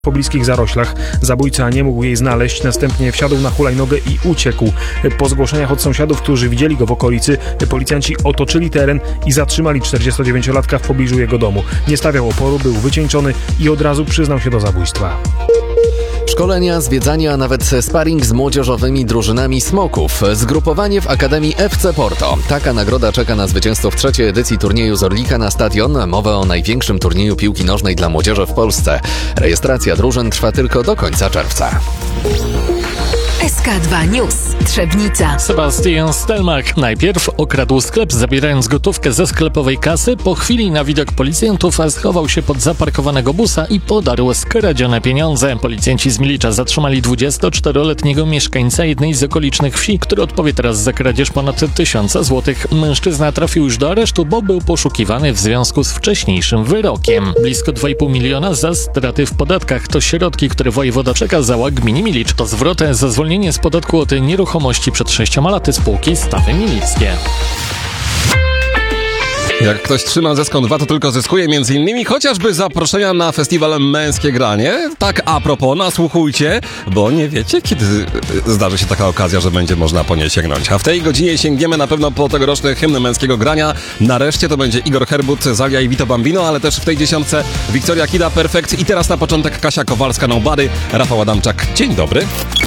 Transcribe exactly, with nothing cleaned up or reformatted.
W pobliskich zaroślach zabójca nie mógł jej znaleźć, następnie wsiadł na hulajnogę i uciekł. Po zgłoszeniach od sąsiadów, którzy widzieli go w okolicy, policjanci otoczyli teren i zatrzymali czterdziestodziewięciolatka w pobliżu jego domu. Nie stawiał oporu, był wycieńczony i od razu przyznał się do zabójstwa. Szkolenia, zwiedzania, a nawet sparring z młodzieżowymi drużynami Smoków. Zgrupowanie w Akademii F C Porto. Taka nagroda czeka na zwycięzców w trzeciej edycji turnieju z Orlika na stadion. Mowa o największym turnieju piłki nożnej dla młodzieży w Polsce. Rejestracja drużyn trwa tylko do końca czerwca. S K dwa News. Trzebnica. Sebastian Stelmach najpierw okradł sklep, zabierając gotówkę ze sklepowej kasy. Po chwili na widok policjantów schował się pod zaparkowanego busa i podarł skradzione pieniądze. Policjanci z Milicza zatrzymali dwudziestoczteroletniego mieszkańca jednej z okolicznych wsi, który odpowie teraz za kradzież ponad tysiąca złotych. Mężczyzna trafił już do aresztu, bo był poszukiwany w związku z wcześniejszym wyrokiem. Blisko dwa i pół miliona za straty w podatkach to środki, które wojewoda przekazała gminie Milicz. To zwrot za zwolnienie z podatku od nieruchomości przed sześcioma laty spółki Stawy Milickie. Jak ktoś trzyma zeskąd dwa, to tylko zyskuje, między innymi chociażby zaproszenia na festiwal Męskie Granie. Tak a propos, nasłuchujcie, bo nie wiecie, kiedy zdarzy się taka okazja, że będzie można po nie sięgnąć. A w tej godzinie sięgniemy na pewno po tegoroczny hymn Męskiego Grania. Nareszcie to będzie Igor Herbut, Zalia i Vito Bambino, ale też w tej dziesiątce Wiktoria Kida, Perfekt i teraz na początek Kasia Kowalska, Nobody, Rafał Adamczak. Dzień dobry.